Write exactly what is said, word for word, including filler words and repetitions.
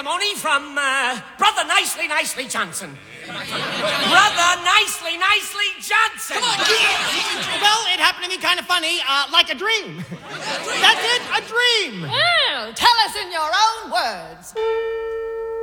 testimony from uh, Brother Nicely Nicely Johnson. Brother Nicely Nicely Johnson. Come on, Well, it happened to me kind of funny, uh, like a dream. That's it, a dream.